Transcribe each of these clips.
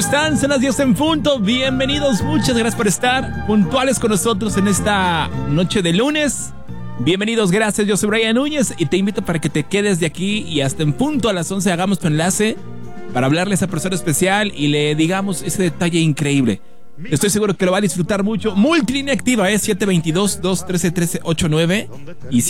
están? Son las 10 en punto. Bienvenidos, muchas gracias por estar puntuales con nosotros en esta noche de lunes. Bienvenidos, gracias. Yo soy Brian Núñez y te invito para que te quedes de aquí y hasta en punto a las 11 hagamos tu enlace para hablarle a esa persona especial y le digamos ese detalle increíble. Estoy seguro que lo va a disfrutar mucho. Multilínea activa es 722-213-1389 y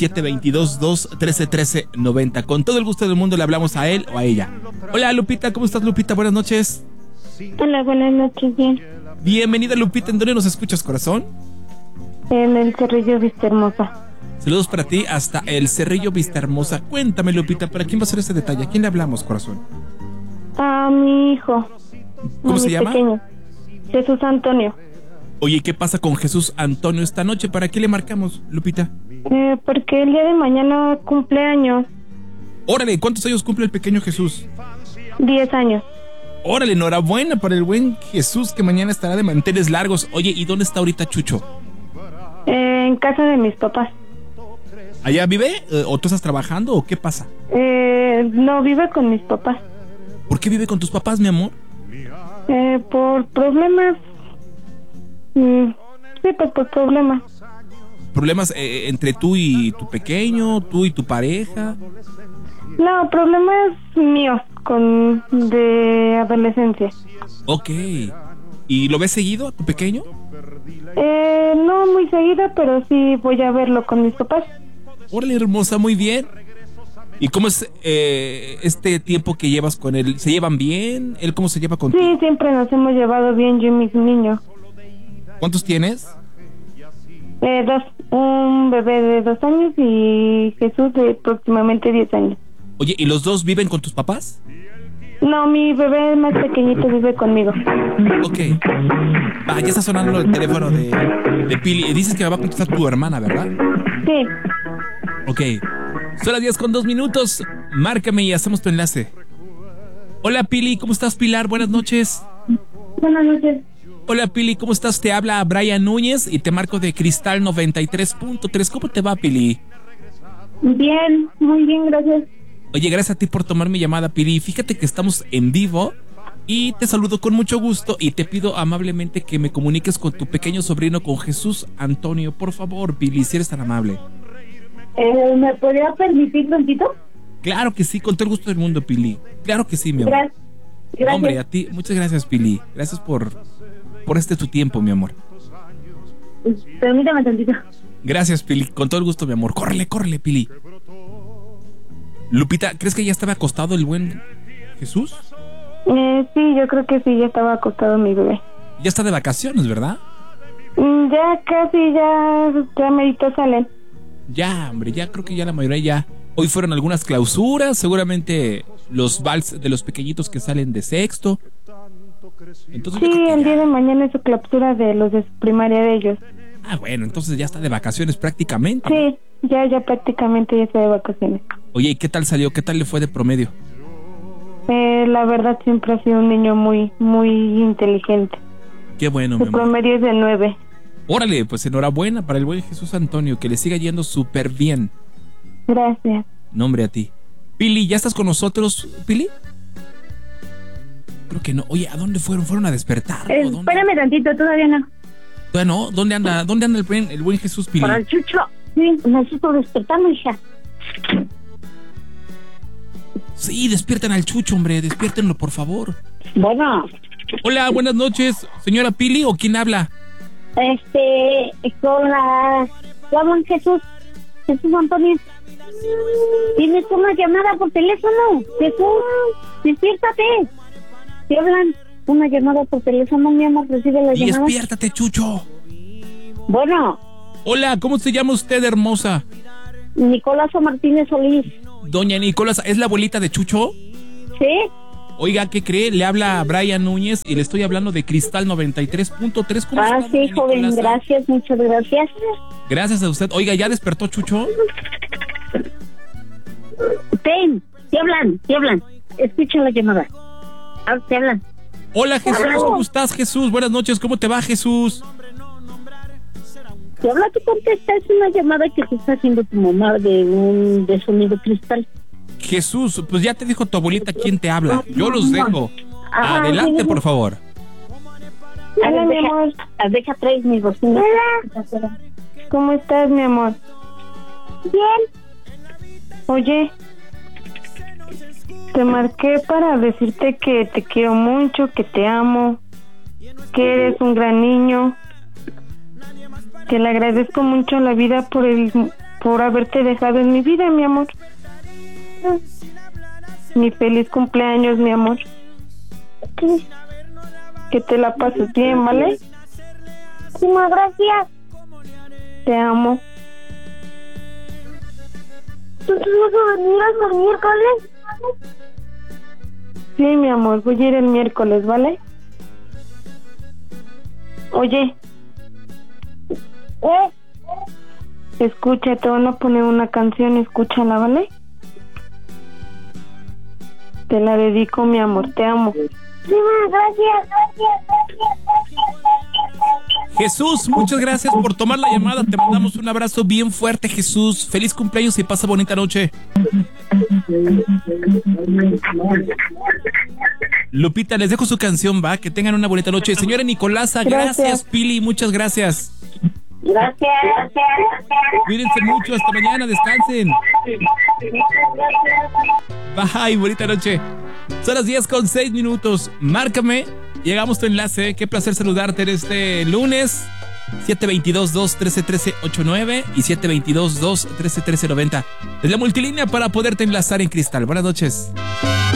722-213-1390. Con todo el gusto del mundo le hablamos a él o a ella. Hola Lupita, ¿cómo estás Lupita? Buenas noches. Hola, buenas noches, bien. Bienvenida Lupita, ¿en dónde nos escuchas, corazón? En el Cerrillo Vistahermosa. Saludos para ti hasta el Cerrillo Vistahermosa. Cuéntame Lupita, ¿para quién va a ser ese detalle? ¿A quién le hablamos, corazón? A mi hijo. ¿Cómo se llama? Pequeño. Jesús Antonio. Oye, ¿qué pasa con Jesús Antonio esta noche? ¿Para qué le marcamos, Lupita? Porque el día de mañana cumple años. Órale, ¿cuántos años cumple el pequeño Jesús? 10 años. Órale, enhorabuena para el buen Jesús que mañana estará de manteles largos. Oye, ¿y dónde está ahorita Chucho? En casa de mis papás. ¿Allá vive? ¿O tú estás trabajando o qué pasa? No, vive con mis papás. ¿Por qué vive con tus papás, mi amor? Por problemas. Sí, pues por problemas. ¿Problemas entre tú y tu pequeño, tú y tu pareja? No, problemas míos de adolescencia. Ok. ¿Y lo ves seguido a tu pequeño? No muy seguida, pero sí voy a verlo con mis papás. Órale, hermosa, muy bien. ¿Y cómo es este tiempo que llevas con él? ¿Se llevan bien? ¿Él cómo se lleva contigo? Sí, siempre nos hemos llevado bien, yo y mis niños. ¿Cuántos tienes? 2. Un bebé de 2 años y Jesús de aproximadamente 10 años. Oye, ¿y los dos viven con tus papás? No, mi bebé más pequeñito vive conmigo. Ok. Ya está sonando el teléfono de Pili. Dices que va a contestar tu hermana, ¿verdad? Sí. Ok. Son las 10:02. Márcame y hacemos tu enlace. Hola Pili, ¿cómo estás, Pilar? Buenas noches. Buenas noches. Hola Pili, ¿cómo estás? Te habla Brian Núñez y te marco de Cristal 93.3. ¿Cómo te va, Pili? Bien, muy bien, gracias. Oye, gracias a ti por tomar mi llamada, Pili. Fíjate que estamos en vivo y te saludo con mucho gusto y te pido amablemente que me comuniques con tu pequeño sobrino, con Jesús Antonio. Por favor, Pili, si eres tan amable. ¿Me podría permitir tantito? Claro que sí, con todo el gusto del mundo, Pili. Claro que sí, mi amor. Gracias. Hombre, a ti, muchas gracias, Pili. Gracias por tu tiempo, mi amor. Permítame tantito. Gracias, Pili, con todo el gusto, mi amor. Córrele, Pili. Lupita, ¿crees que ya estaba acostado el buen Jesús? Sí, yo creo que sí, ya estaba acostado mi bebé. Ya está de vacaciones, ¿verdad? Ya casi, ya merito salen. Ya, hombre, ya creo que ya la mayoría ya. Hoy fueron algunas clausuras, seguramente los vals de los pequeñitos que salen de sexto. Entonces, sí, el día de mañana es su clausura de los de primaria de ellos. Ah, bueno, entonces ya está de vacaciones prácticamente. Sí, ya prácticamente ya está de vacaciones. Oye, ¿y qué tal salió? ¿Qué tal le fue de promedio? La verdad siempre ha sido un niño muy, muy inteligente. Qué bueno, Su mi amor. promedio es de 9. Órale, pues enhorabuena para el buen Jesús Antonio, que le siga yendo súper bien. Gracias. Nombre a ti. Pili, ¿ya estás con nosotros, Pili? Creo que no. Oye, ¿a dónde fueron? ¿Fueron a despertar? Espérame tantito, todavía no. Bueno, ¿dónde anda el buen Jesús, Pili? Para el Chucho. Sí, necesito despertarme, hija. Sí, despierten al Chucho, hombre, despiértenlo, por favor. Bueno. Hola, buenas noches, señora Pili, ¿o quién habla? Con Jesús Antonio. Tienes una llamada por teléfono. Jesús, despiértate. Te hablan. Una llamada por teléfono, mi amor, recibe la llamada. Despiértate, Chucho. Bueno. Hola, ¿cómo se llama usted, hermosa? Nicolasa Martínez Solís. Doña Nicolasa, ¿es la abuelita de Chucho? Sí. Oiga, ¿qué cree? Le habla Brian Núñez y le estoy hablando de Cristal 93.3. ¿Cómo está, sí, joven, Nicolasa? gracias, muchas gracias. Gracias a usted. Oiga, ¿ya despertó Chucho? Te hablan. Escucha la llamada. Te hablan. Hola, Jesús, ¿cómo estás, Jesús? Buenas noches, ¿cómo te va, Jesús? Te habla, te contesta, es una llamada que te está haciendo tu mamá de sonido Cristal. Jesús, pues ya te dijo tu abuelita quién te habla. Yo los dejo. Adelante, por favor. Hola, mi amor. Deja traer mis bocinas. ¿Cómo estás, mi amor? Bien. Oye, te marqué para decirte que te quiero mucho, que te amo, que eres un gran niño, que le agradezco mucho a la vida por haberte dejado en mi vida, mi amor. Mi feliz cumpleaños, mi amor. Que te la pases bien, ¿vale? Muchísimas gracias. Te amo. ¿Tú vas a venir hasta el miércoles? Sí, mi amor, voy a ir el miércoles, ¿vale? Oye, escucha, te van a poner una canción, escúchala, ¿vale? Te la dedico, mi amor, te amo. Gracias. Jesús, muchas gracias por tomar la llamada. Te mandamos un abrazo bien fuerte, Jesús. Feliz cumpleaños y pasa bonita noche. Lupita, les dejo su canción, va. Que tengan una bonita noche. Señora Nicolasa, gracias, Pili, muchas gracias. Gracias. Cuídense mucho, hasta mañana, descansen. Bye, bonita noche. Son las 10:06. Márcame, llegamos tu enlace. Qué placer saludarte en este lunes. 722-213-1389 y 722-213-1390. Es la multilínea para poderte enlazar en Cristal. Buenas noches.